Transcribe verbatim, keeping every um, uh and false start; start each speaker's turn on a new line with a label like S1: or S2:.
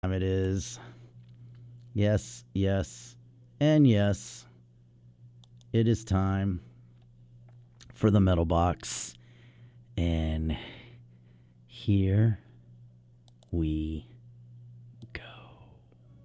S1: Time it is. Yes, yes, and yes. It is time for the metal box. And here we